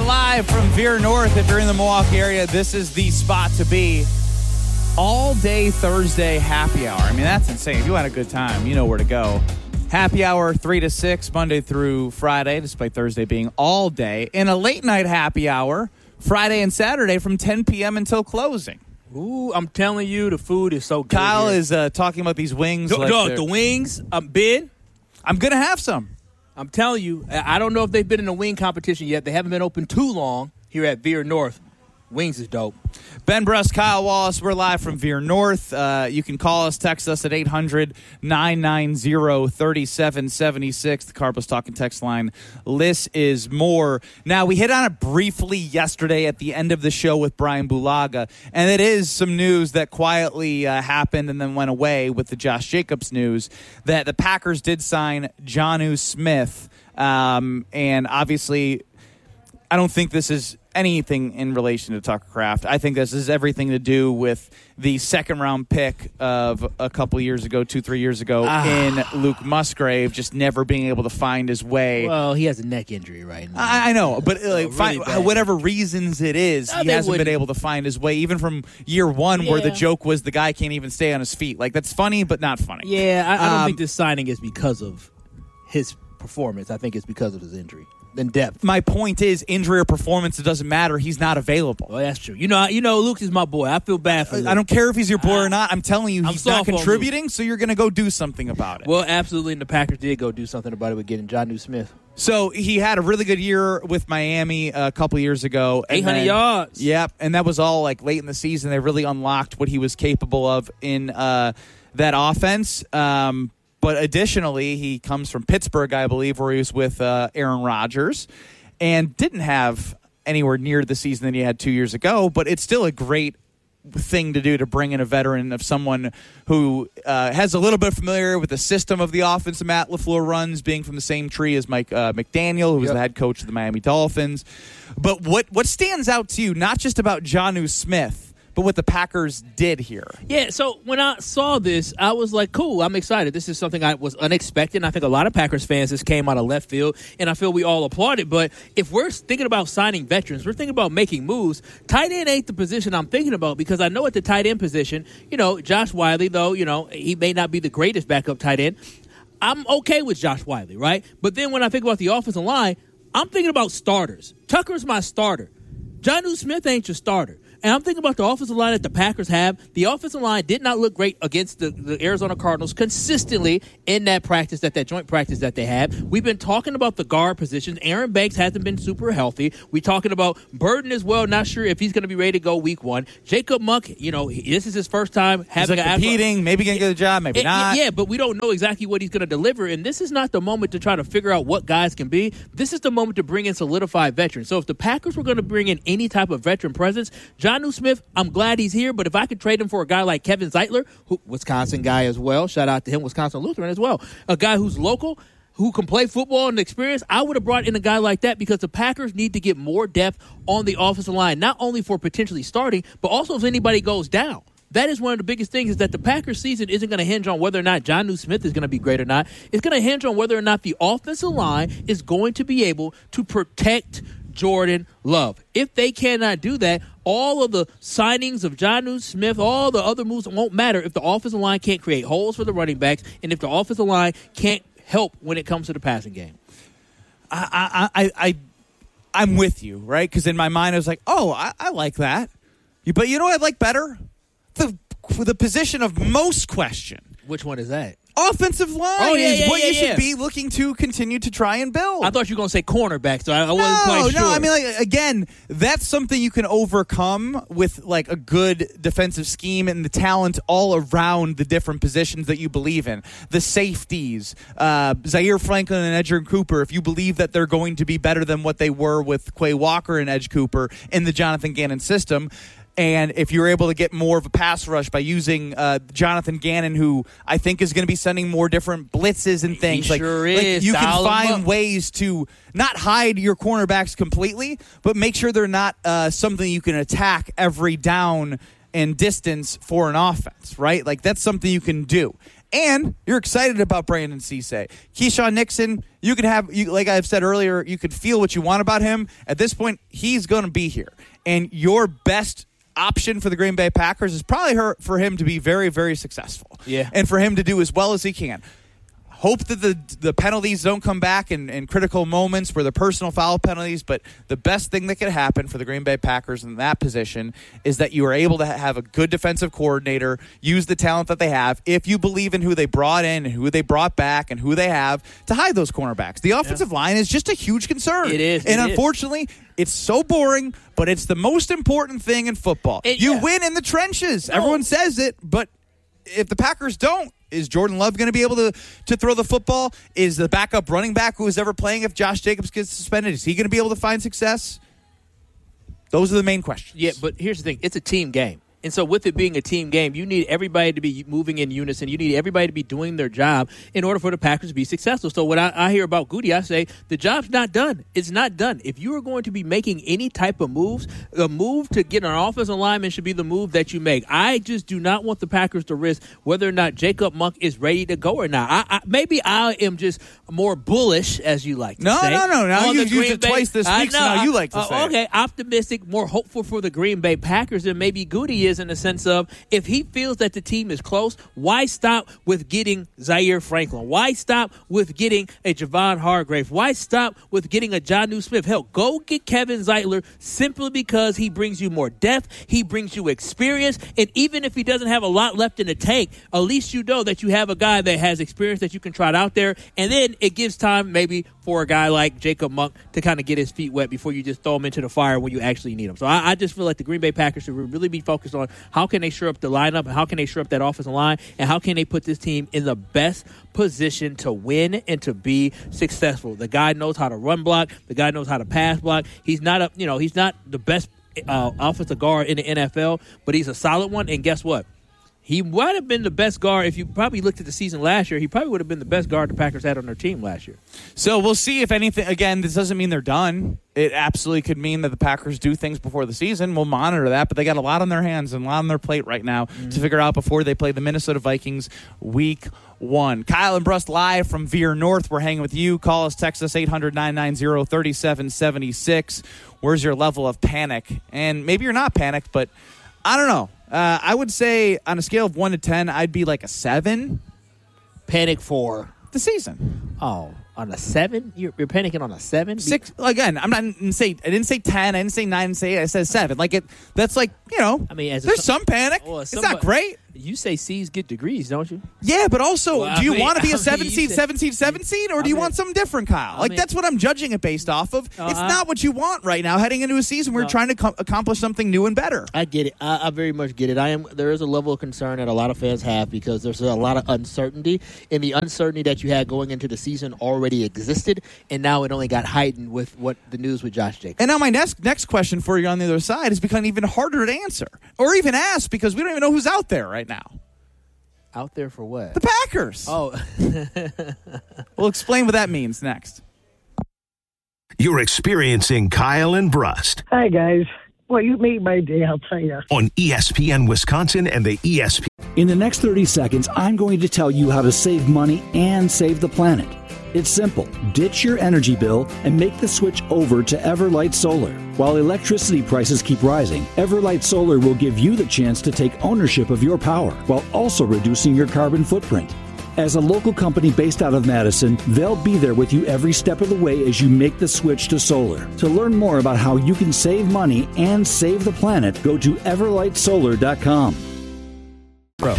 live from Veer North. If you're in the Milwaukee area, this is the spot to be. All day Thursday happy hour. I mean, that's insane. If you had a good time, you know where to go. Happy hour 3 to 6, Monday through Friday, despite Thursday being all day. And a late night happy hour, Friday and Saturday from 10 p.m. until closing. Ooh, I'm telling you, the food is so good. Kyle here. is talking about these wings. The wings, Ben. I'm going to have some. I'm telling you, I don't know if they've been in a wing competition yet. They haven't been open too long here at Veer North. Wings is dope. Ben Brust, Kyle Wallace, we're live from Veer North. You can call us, text us at 800-990-3776. The Carbos Talking text line. Less is more. Now, we hit on it briefly yesterday at the end of the show with Brian Bulaga, and it is some news that quietly happened and then went away with the Josh Jacobs news that the Packers did sign Jonnu Smith. And obviously, I don't think this is anything in relation to Tucker Kraft. I think this is everything to do with the second-round pick of a couple years ago, 2-3 years ago, in Luke Musgrave just never being able to find his way. Well, he has a neck injury right now. I know, but really whatever reasons it is, he hasn't been able to find his way, even from year one where the joke was the guy can't even stay on his feet. Like, that's funny, but not funny. Yeah, I don't think this signing is because of his performance. I think it's because of his injury. In depth. My point is, injury or performance, it doesn't matter. He's not available. Well, that's true. You know, Luke is my boy. I feel bad for Luke. I don't care if he's your boy or not. I'm telling you, he's not soft on contributing, so you're going to go do something about it. Well, absolutely, and the Packers did go do something about it with getting Jonnu Smith. So he had a really good year with Miami a couple years ago. 800 yards. Yep, and that was all like late in the season. They really unlocked what he was capable of in that offense. But additionally, he comes from Pittsburgh, I believe, where he was with Aaron Rodgers and didn't have anywhere near the season that he had 2 years ago. But it's still a great thing to do to bring in a veteran of someone who has a little bit familiar with the system of the offense that Matt LaFleur runs, being from the same tree as Mike McDaniel, who was the head coach of the Miami Dolphins. But what stands out to you, not just about Jonnu Smith, but what the Packers did here? Yeah, so when I saw this, I was like, cool, I'm excited. This is something I was unexpected, and I think a lot of Packers fans, this came out of left field, and I feel we all applauded. But if we're thinking about signing veterans, we're thinking about making moves, tight end ain't the position I'm thinking about, because I know at the tight end position, Josh Wiley, though, he may not be the greatest backup tight end. I'm okay with Josh Wiley, right? But then when I think about the offensive line, I'm thinking about starters. Tucker's my starter. Jonnu Smith ain't your starter. And I'm thinking about the offensive line that the Packers have. The offensive line did not look great against the Arizona Cardinals consistently in that practice, that joint practice that they had. We've been talking about the guard positions. Aaron Banks hasn't been super healthy. We're talking about Burden as well. Not sure if he's going to be ready to go week one. Jacob Monk, this is his first time having competing, maybe going to get a job, maybe not. Yeah, but we don't know exactly what he's going to deliver. And this is not the moment to try to figure out what guys can be. This is the moment to bring in solidified veterans. So if the Packers were going to bring in any type of veteran presence, Jonnu Smith, I'm glad he's here, but if I could trade him for a guy like Kevin Zeitler, Wisconsin guy as well, shout out to him, Wisconsin Lutheran as well, a guy who's local, who can play football and experience, I would have brought in a guy like that, because the Packers need to get more depth on the offensive line, not only for potentially starting, but also if anybody goes down. That is one of the biggest things, is that the Packers season isn't going to hinge on whether or not Jonnu Smith is going to be great or not. It's going to hinge on whether or not the offensive line is going to be able to protect Jordan Love. If they cannot do that, all of the signings of Jonnu Smith, all the other moves won't matter if the offensive line can't create holes for the running backs, and if the offensive line can't help when it comes to the passing game. I'm with you, right? Because in my mind, I was like, I like that. But you know what I'd like better? The position of most question. Which one is that? Offensive line is what you should be looking to continue to try and build. I thought you were going to say cornerback, so I wasn't quite sure. No, I mean, again, that's something you can overcome with a good defensive scheme and the talent all around the different positions that you believe in. The safeties, Zaire Franklin and Edgerrin Cooper, if you believe that they're going to be better than what they were with Quay Walker and Edge Cooper in the Jonathan Gannon system. And if you're able to get more of a pass rush by using Jonathan Gannon, who I think is going to be sending more different blitzes and things. He sure is. You can find ways to not hide your cornerbacks completely, but make sure they're not something you can attack every down and distance for an offense, right? Like, that's something you can do. And you're excited about Brandon Cisse. Keyshawn Nixon, like I've said earlier, you could feel what you want about him. At this point, he's going to be here. And your best option for the Green Bay Packers is probably for him to be very, very successful. Yeah. And for him to do as well as he can. Hope that the penalties don't come back in critical moments where the personal foul penalties, but the best thing that could happen for the Green Bay Packers in that position is that you are able to have a good defensive coordinator, use the talent that they have, if you believe in who they brought in and who they brought back and who they have to hide those cornerbacks. The offensive line is just a huge concern. It is. And unfortunately, it's so boring, but it's the most important thing in football. You win in the trenches. No. Everyone says it, but if the Packers don't, is Jordan Love going to be able to throw the football? Is the backup running back who is ever playing if Josh Jacobs gets suspended, is he going to be able to find success? Those are the main questions. Yeah, but here's the thing. It's a team game. And so with it being a team game, you need everybody to be moving in unison. You need everybody to be doing their job in order for the Packers to be successful. So when I hear about Goody, I say the job's not done. It's not done. If you are going to be making any type of moves, the move to get an offensive lineman should be the move that you make. I just do not want the Packers to risk whether or not Jacob Monk is ready to go or not. Maybe I am just more bullish, as you like to say. No. Now you've used it twice this week, so now you like to say okay, optimistic, more hopeful for the Green Bay Packers than maybe Goody is, in the sense of if he feels that the team is close, why stop with getting Zaire Franklin? Why stop with getting a Javon Hargrave? Why stop with getting a Jonnu Smith? Hell, go get Kevin Zeitler simply because he brings you more depth, he brings you experience, and even if he doesn't have a lot left in the tank, at least you know that you have a guy that has experience that you can trot out there, and then it gives time maybe for a guy like Jacob Monk to kind of get his feet wet before you just throw him into the fire when you actually need him. So I just feel like the Green Bay Packers should really be focused on how can they shore up the lineup, and how can they shore up that offensive line, and how can they put this team in the best position to win and to be successful. The guy knows how to run block. The guy knows how to pass block. He's not he's not the best offensive guard in the NFL, but he's a solid one. And guess what? He might have been the best guard. If you probably looked at the season last year, he probably would have been the best guard the Packers had on their team last year. So we'll see if anything. Again, this doesn't mean they're done. It absolutely could mean that the Packers do things before the season. We'll monitor that, but they got a lot on their hands and a lot on their plate right now to figure out before they play the Minnesota Vikings Week 1. Kyle and Brust live from Veer North. We're hanging with you. Call us, text us, 800-990-3776. Where's your level of panic? And maybe you're not panicked, but I don't know. I would say on a scale of 1 to 10, I'd be like a 7. Panic for the season. Oh, on a 7? You're panicking on a 7? 6. Again, I didn't say 10. I didn't say 9. I didn't say 8. I said 7. Like that's like I mean, there's some panic. It's not great. You say C's get degrees, don't you? Yeah, but also, do you want to be a 7 seed, or do you want something different, Kyle? That's what I'm judging it based off of. It's not what you want right now heading into a season where you're trying to accomplish something new and better. I get it. I very much get it. There is a level of concern that a lot of fans have because there's a lot of uncertainty, and the uncertainty that you had going into the season already existed, and now it only got heightened with what the news with Josh Jacobs. And now my next question for you on the other side is becoming even harder to answer or even ask because we don't even know who's out there right now. Out there for what? The Packers. Oh. We'll explain what that means next. You're experiencing Kyle and Brust. Hi, guys. Well, you made my day, I'll tell you. On ESPN Wisconsin and the ESPN. In the next 30 seconds, I'm going to tell you how to save money and save the planet. It's simple. Ditch your energy bill and make the switch over to Everlight Solar. While electricity prices keep rising, Everlight Solar will give you the chance to take ownership of your power while also reducing your carbon footprint. As a local company based out of Madison, they'll be there with you every step of the way as you make the switch to solar. To learn more about how you can save money and save the planet, go to everlightsolar.com. Bro.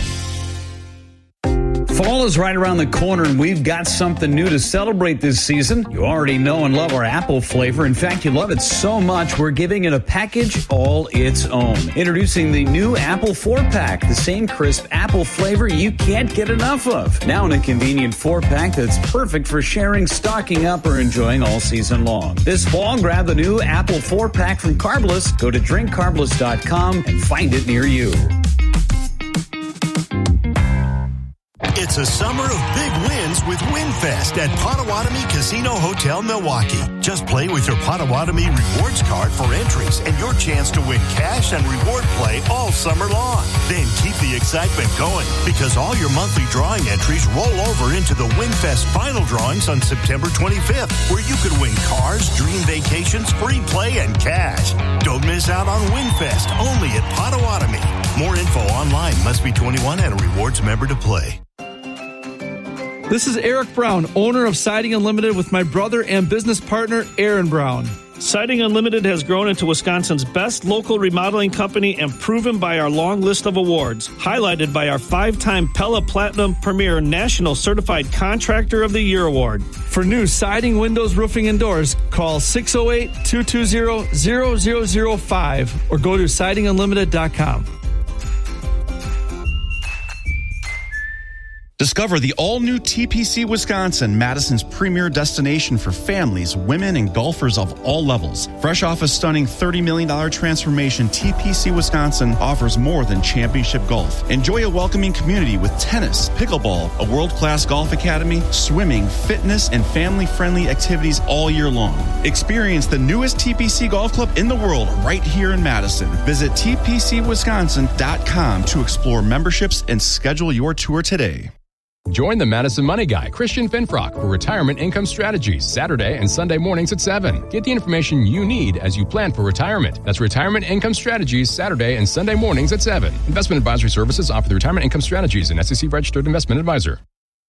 Fall is right around the corner, and we've got something new to celebrate this season. You already know and love our apple flavor. In fact, you love it so much, we're giving it a package all its own. Introducing the new Apple 4-Pack, the same crisp apple flavor you can't get enough of. Now in a convenient 4-pack that's perfect for sharing, stocking up, or enjoying all season long. This fall, grab the new Apple 4-Pack from Carbless. Go to drinkcarbless.com and find it near you. It's It's a summer of big wins with WinFest at Potawatomi Casino Hotel, Milwaukee. Just play with your Potawatomi Rewards card for entries and your chance to win cash and reward play all summer long. Then keep the excitement going because all your monthly drawing entries roll over into the WinFest final drawings on September 25th, where you could win cars, dream vacations, free play, and cash. Don't miss out on WinFest, only at Potawatomi. More info online. Must be 21 and a rewards member to play. This is Eric Brown, owner of Siding Unlimited, with my brother and business partner, Aaron Brown. Siding Unlimited has grown into Wisconsin's best local remodeling company and proven by our long list of awards, highlighted by our 5-time Pella Platinum Premier National Certified Contractor of the Year Award. For new siding, windows, roofing, and doors, call 608-220-0005 or go to sidingunlimited.com. Discover the all-new TPC Wisconsin, Madison's premier destination for families, women, and golfers of all levels. Fresh off a stunning $30 million transformation, TPC Wisconsin offers more than championship golf. Enjoy a welcoming community with tennis, pickleball, a world-class golf academy, swimming, fitness, and family-friendly activities all year long. Experience the newest TPC golf club in the world right here in Madison. Visit tpcwisconsin.com to explore memberships and schedule your tour today. Join the Madison Money Guy, Christian Finfrock, for Retirement Income Strategies, Saturday and Sunday mornings at 7. Get the information you need as you plan for retirement. That's Retirement Income Strategies, Saturday and Sunday mornings at 7. Investment advisory services offered through Retirement Income Strategies, an SEC-registered investment advisor.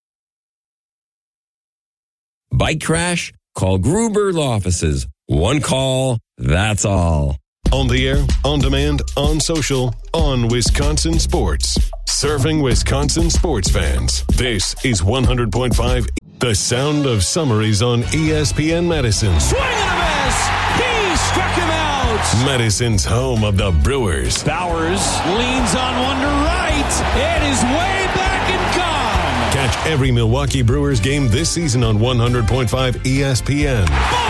Bike crash? Call Gruber Law Offices. One call, that's all. On the air, on demand, on social, on Wisconsin Sports. Serving Wisconsin sports fans. This is 100.5. The sound of summaries on ESPN Madison. Swing and a miss. He struck him out. Madison's home of the Brewers. Bowers leans on one to right. It is way back and gone. Catch every Milwaukee Brewers game this season on 100.5 ESPN.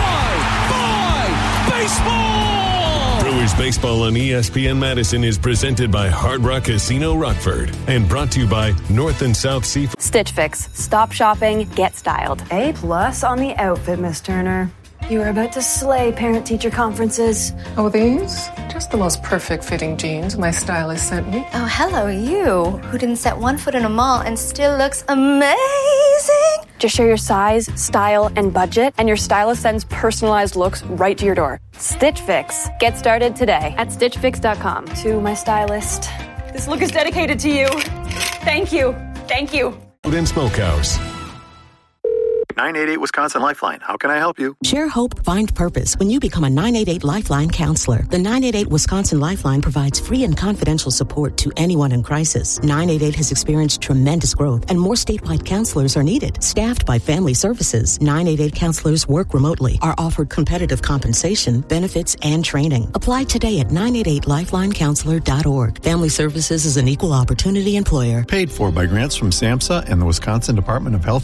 Boy, baseball. Brewers Baseball on ESPN Madison is presented by Hard Rock Casino Rockford and brought to you by North and South Seafood. Stitch Fix. Stop shopping, get styled. A+ on the outfit, Miss Turner. You are about to slay parent-teacher conferences. Oh, these? Just the most perfect fitting jeans my stylist sent me. Oh, hello, you, who didn't set one foot in a mall and still looks amazing. Just share your size, style, and budget, and your stylist sends personalized looks right to your door. Stitch Fix. Get started today at stitchfix.com. To my stylist, this look is dedicated to you. Thank you. Thank you. Food and Smokehouse. 988 Wisconsin Lifeline. How can I help you? Share hope, find purpose when you become a 988 Lifeline counselor. The 988 Wisconsin Lifeline provides free and confidential support to anyone in crisis. 988 has experienced tremendous growth, and more statewide counselors are needed. Staffed by Family Services, 988 counselors work remotely, are offered competitive compensation, benefits, and training. Apply today at 988lifelinecounselor.org. Family Services is an equal opportunity employer. Paid for by grants from SAMHSA and the Wisconsin Department of Health